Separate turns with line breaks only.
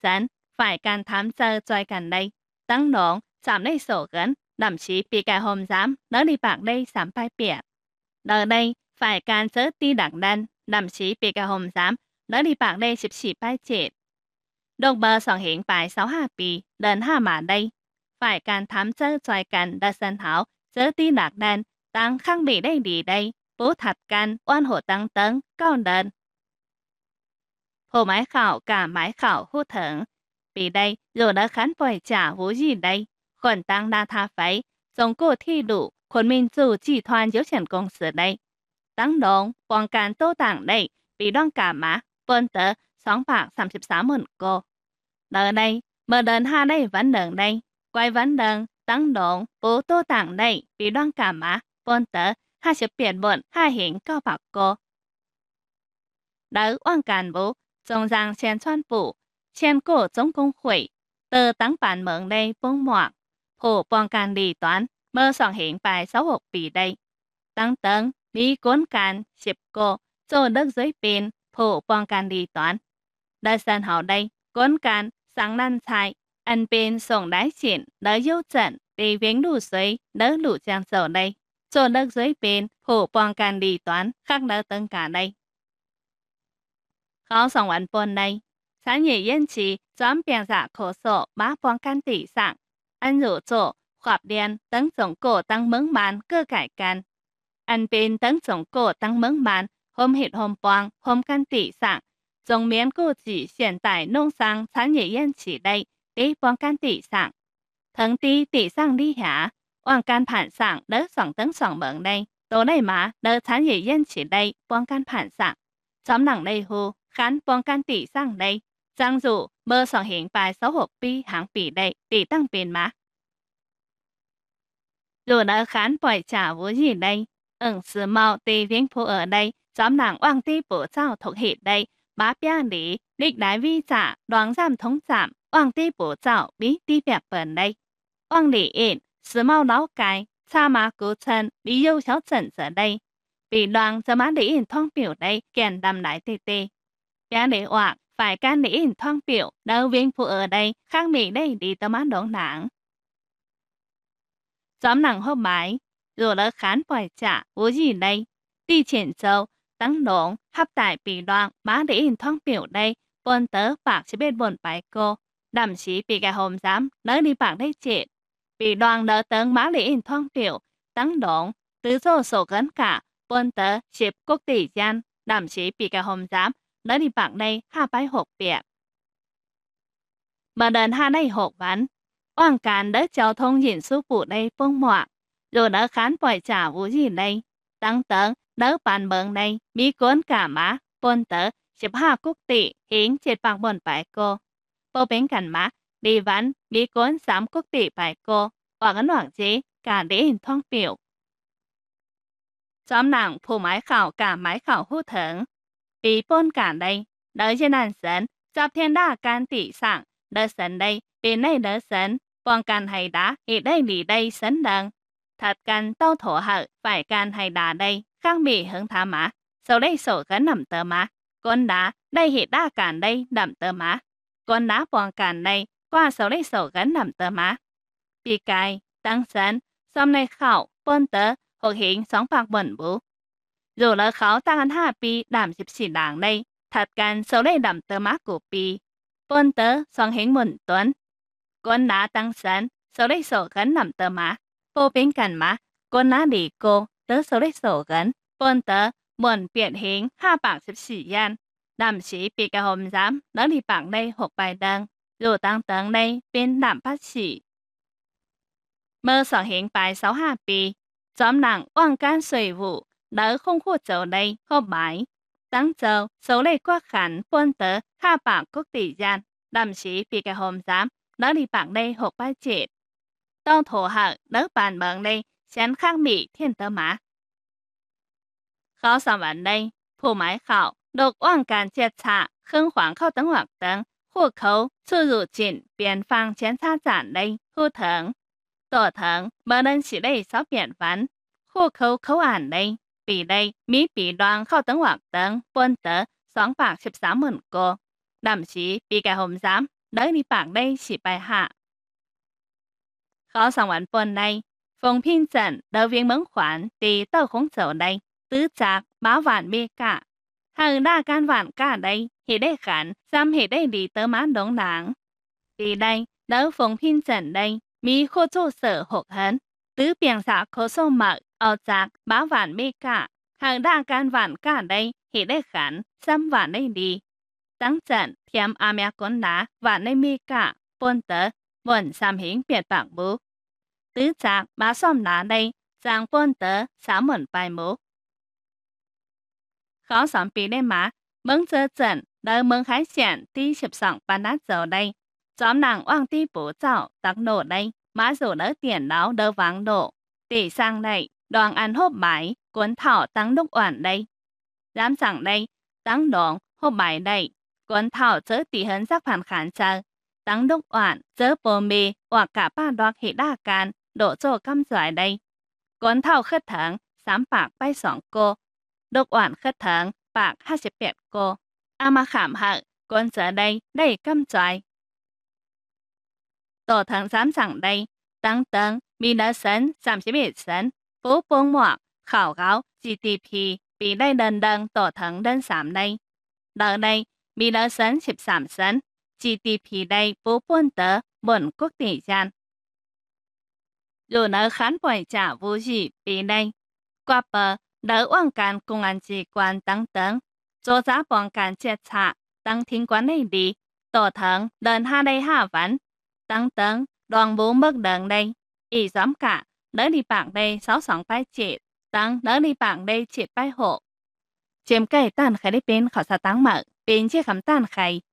dẫn, phải can thám sơ chơi gần đây. Tăng nộn, giảm đây sổ gắn, đậm chí bị cái hôm giám, đỡ đi bạc đây giảm bài biệt. Đỡ đây, phải can sơ ti đặc đân, đậm chí bị cái hôm giám, đỡ đi bạc đây xịp xịp bài chết. Đồng bờ sòng hiện bài 62 bì, đến 2 mà đây. Phải can thám sơ chơi gần đỡ sân hảo, sơ ti đặc đân, tăng kháng bị đây đi đây, bố thật can, oan hộ tăng tấn, cao đơn. Hồ mái khảo cả mái khảo hô thưởng. Vì đây, dù đã khán bòi trả vũ gì đây, khuẩn tăng đa tha phấy, giống cô thi đủ, khuẩn minh dù chỉ thoan yếu triển công sự đây. Tăng đồng, bọn càn tô tảng đây, bị đoan cả má, bơn tớ, 236 mượn cô. Đợt đây, mở đơn ha đây vẫn đường đây, quay vẫn đường, tăng đồng, bố tô tảng đây, bị đoan cả má, bơn tớ, 20 biển bộn, 2 hiện cao bạc cô. Đỡ oan càn bố, dòng giang chen choan phủ, chen cổ giống công hội, tờ tăng bản mượn đây bông moạc, phổ bong can đi toán, mơ soạn hiện bài 66 bì đây. Tăng tấn, bí cuốn can, xịp cô, cho đất dưới bên, phổ bong can đi toán. Đợt sân hậu đây, cuốn can, sáng năn chạy, anh bên sổng đáy xịn, đỡ dấu trận, đi viếng đủ suối, đỡ đủ trang sổ đây. Cho đất dưới bên, phổ bong can đi toán, khác đỡ tân cả đây. Khó sống ảnh bồn này. Sáng nhị yên chỉ, dõm biên giả khổ sổ, bá bóng can tỷ sạng. Anh rủ chỗ, khoạp đen, tấn tổng cổ tăng mướng màn, cơ cải can. Anh bên tấn tổng cổ tăng mướng màn, hôm hịt hôm bóng, hôm can tỷ sạng. Dòng miễn cô chỉ hiện tại nông sang sáng nhị yên chỉ đây, đi bóng can tỷ sạng. Thắng tí tỷ sạng đi hả? Oan can phản sạng, đỡ sòng tấn sòng mượn đây. Tối này mà, đỡ sáng nhị yên chỉ đây, bóng can phản sạng. Xóm nặng đây hù, khán bóng can tỷ sang đây. Giang dụ, mơ soạn hiện bài 66 bi hãng bì đây, tỷ tăng bên má. Dù đã khán bòi trả vũ gì đây, sử mạo tỷ viếng phụ ở đây, xóm nặng oang tỷ bổ trao thuộc hệ đây, bá bia lý, lịch đái vi trả, đoán giảm thống giảm, oang tỷ bổ trao bí tỷ bẹp bẩn đây. Oang lý yên, sử mạo lão cái, cha má cứu chân, bí yêu cháu trận ở đây. Bị đoàn cho má lý yên thông biểu đây, kèn đầm đái tê tê. Bia lý hoặc, phải can lý yên thông biểu, đâu viên phụ ở đây, khác mỹ đây đi tơ má đống nặng. Xóm nặng hôm mái, dù đã khán bòi trả, vũ gì đây. Đi triển châu, tăng đống, hấp tại bị đoàn, má lý yên thông biểu đây, bồn tớ bạc chỉ bên bồn bài cô. Đầm chí bị cái hôm giám, đỡ đi bạc đây chết. Bị đoàn đỡ tấn má lý yên thông biểu, tăng đống, tứ dô sổ gắn cả, bồn tớ xếp quốc tỷ gian, đầm chí bị cái hôm giám, đỡ đi bạc đây, hạ bài hộp biệt. Mà đền hạ đây hộp ván, oan càn đỡ giao thông nhìn số phụ đây phong moạc, rồi đỡ khán bòi trả vũ gì đây. Tăng tấn, đỡ bàn mượn đây, bí cuốn cả má, bồn tớ, xếp hạ quốc tỷ, hiến chết bằng bồn bài cô. Bố bên cạnh má, đi ván, bí cuốn 3 quốc tỷ bài cô, hoặc ấn hoàng chế, cả để hình thông biểu. Xóm nặng phụ mái khảo cả mái khảo hữu thưởng. Bí bồn cả đây, đỡ trên đàn sân, dọc thiên đa can tỷ sạng, đỡ sân đây, bên này đỡ sân, bong can hay đá, thì đây đi đây sân đằng. Thật can tao thổ hợ, phải can hay đá đây, khang bị hứng thả má. Sau đây sổ gắn nằm tờ má. Con đá, đây thì đa can đây, nằm tờ má. Con đá bong can đây, qua sau đây sổ gắn nằm tờ má. Bị cài, tăng sân, xóm này khảo, bôn tớ, hoặc hiện sóng bạc bẩn bú. Dù là khảo tăng ăn 2 pi đảm dịp xỉ đảng đây, thật can sau đây đầm tờ má của pi. Bôn tớ, xong hình mụn tuấn. Con đá tăng sân, sau đây sổ gắn nằm tờ má. Bố bên cạnh má, con đá đi cô, tớ sau đây sổ gắn. Bôn tớ, mụn biện hình 2 bảng dịp xỉ gian. Đàm xỉ bị cái hôm giám, nó đi bảng đây hộp bài đăng. Dù tăng tấn đây, bên đảm phát xỉ. Mơ soạn hiện bài 62 pi. Xóm nặng oan can水vụ, đỡ không khu châu đây, hộp bài. Tăng châu, số lệ qua khẳng, bôn tớ, 2 bảng quốc tỷ gian. Đàm xỉ bị cái hôm giám, nó đi bảng đây hộp bài chết. Tông thổ hạng, đỡ bàn mượn đây, chén khác mỹ thiên tớ má. Khó xóm vấn đây, phụ mái khảo, độc oan can chết xạ, khưng hoàng khâu tấn hoặc tấn, hộ khấu, chu rủ chỉnh, biên phang chén xa giản đây, hư thưởng. Tổ thưởng, mở đơn chỉ đây 6 biện ván. Hộ khấu khấu ảnh đây, bị đây, mỹ bị đoàn khâu tấn hoặc tấn, bôn tớ, 2 bạc 13 mượn cô. Đầm chí bị cái hôm giám, đỡ đi bạc đây chỉ bài hạ. Khó xong完bồn đây, phong phiên trận đỡ viên mấn khoản thì tao không走đây, tứ chạc báo vạn bê cả. Hàng đa can vạn cả đây, thì đây khẳng, xăm thì đây đi tớ mán đống đáng. Vì đây, đỡ phong phiên trận đây, mi khô chô sở hộp hấn, tứ biện xã khô sô mật, ao chạc báo vạn bê cả. Hàng đa can vạn cả đây, thì đây khẳng, xăm vạn đây đi. Tăng trận, thiêm à mẹ con đá, vạn đây mi cả, bồn tớ, bồn xăm hình biệt bạc bố. Tứ chạc bá xóm đá đây, giang bồn tớ, xá mẩn bài mố. Khó xóm bí đây má, mừng chơ trận, đỡ mừng hải sản tí chụp sọng bàn đá dầu đây. Chóm nàng oang tí bố chảo, tắc nổ đây, má rủ đỡ tiền đáo đỡ vắng độ. Tỷ sang đây, đoàn ăn hộp bài, cuốn thảo tăng đúc oản đây. Dám chẳng đây, tăng đón, hộp bài đây. Cuốn thảo chớ tỷ hấn giác phản khán chờ. Tăng đúc oản, chớ bồ mì, hoặc cả ba đoạt hệ đa can, đổ cho căm giỏi đây. Cuốn thảo khất thắng, sám bạc bay sỏng cô. Đúc oản khất thắng, bạc 28 cô. Mà khảm hợ, cuốn chớ đây, đầy căm giỏi. Tổ thắng dám chẳng đây, tăng tầng, mi đỡ sân, 31 sân, phú bông mọc, khảo gáo, GDP, bị đây đần đần tổ thắng đơn giảm đây. Đỡ đây, mi đỡ sân 13 sân, GDP đây phú bông tớ, bổn quốc tỷ gian. Dù nỡ khán bỏi trả vô gì bị đây. Qua bờ, đỡ oan can công an chỉ quan tăng tầng, cho giá bọn can chết trả, tăng thiên quan này đi, tổ thắng đơn ha đây ha vấn. Tăng tầng, đoàn bố mất đợn đây. Ý giám cả, đỡ đi bạc đây 62 bài chết, tăng đỡ đi bạc đây chết bài hộ. Chiếm cây tàn khai đi bên khảo sát tăng mở, bên chiếc khám tàn khai,